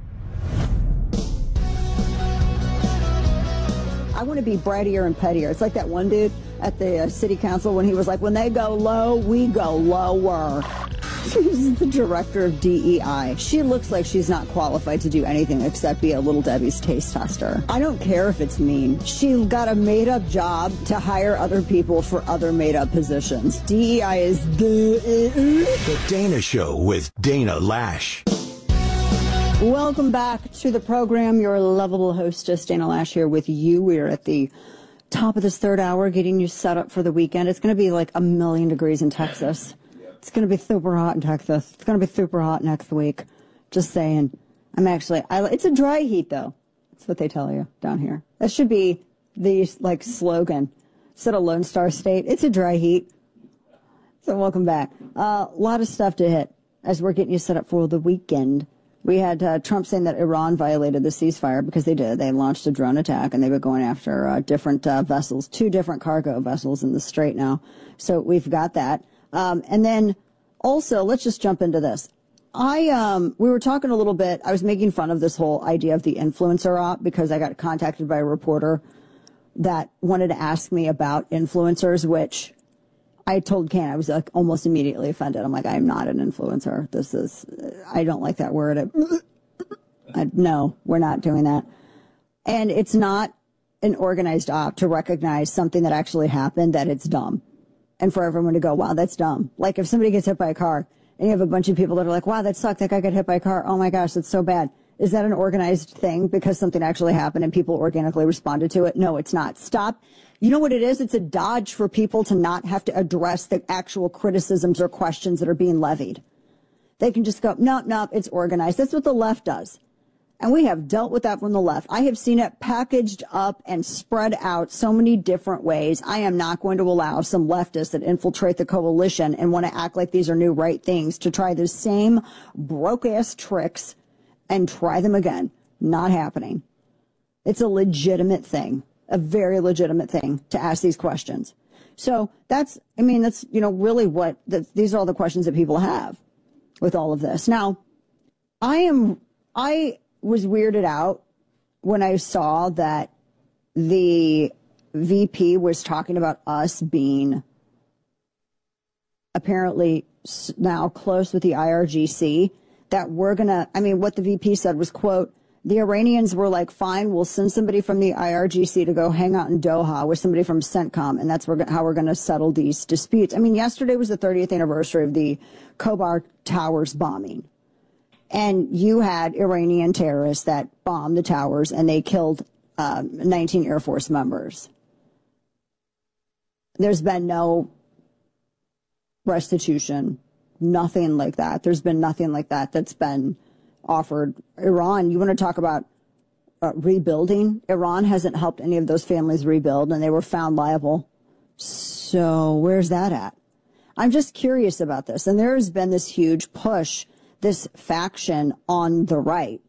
I want to be brattier and pettier. It's like that one dude at the uh, city council when he was like, when they go low, we go lower. She's the director of D E I. She looks like she's not qualified to do anything except be a Little Debbie's taste tester. I don't care if it's mean. She got a made-up job to hire other people for other made-up positions. D E I is the... The Dana Show with Dana Lash. Welcome back to the program. Your lovable hostess, Dana Lash, here with you. We are at the top of this third hour, getting you set up for the weekend. It's going to be like a million degrees in Texas. It's going to be super hot in Texas. It's going to be super hot next week. Just saying. I'm actually, I, it's a dry heat, though. That's what they tell you down here. That should be the, like, slogan. Instead of Lone Star State, it's a dry heat. So welcome back. A uh, lot of stuff to hit as we're getting you set up for the weekend. We had uh, Trump saying that Iran violated the ceasefire because they did. They launched a drone attack, and they've been going after uh, different uh, vessels, two different cargo vessels in the Strait now. So we've got that. Um, and then also, let's just jump into this. I, um, we were talking a little bit, I was making fun of this whole idea of the influencer op because I got contacted by a reporter that wanted to ask me about influencers, which I told Ken, I was like almost immediately offended. I'm like, I'm not an influencer. This is, I don't like that word. I, no, we're not doing that. And it's not an organized op to recognize something that actually happened, that it's dumb. And for everyone to go, wow, that's dumb. Like if somebody gets hit by a car and you have a bunch of people that are like, wow, that sucked. That guy got hit by a car. Oh my gosh, that's so bad. Is that an organized thing because something actually happened and people organically responded to it? No, it's not. Stop. You know what it is? It's a dodge for people to not have to address the actual criticisms or questions that are being levied. They can just go, no, no, it's organized. That's what the left does. And we have dealt with that from the left. I have seen it packaged up and spread out so many different ways. I am not going to allow some leftists that infiltrate the coalition and want to act like these are new right things to try the same broke-ass tricks and try them again. Not happening. It's a legitimate thing, a very legitimate thing to ask these questions. So that's, I mean, that's, you know, really what, the, these are all the questions that people have with all of this. Now, I am, I... was weirded out when I saw that the V P was talking about us being apparently now close with the I R G C, that we're going to, I mean, what the V P said was, quote, the Iranians were like, fine, we'll send somebody from the I R G C to go hang out in Doha with somebody from CENTCOM, and that's how we're going to settle these disputes. I mean, yesterday was the thirtieth anniversary of the Khobar Towers bombing. And you had Iranian terrorists that bombed the towers, and they killed um, nineteen Air Force members. There's been no restitution, nothing like that. There's been nothing like that that's been offered. Iran, you want to talk about uh, rebuilding? Iran hasn't helped any of those families rebuild, and they were found liable. So where's that at? I'm just curious about this. And there has been this huge push, this faction on the right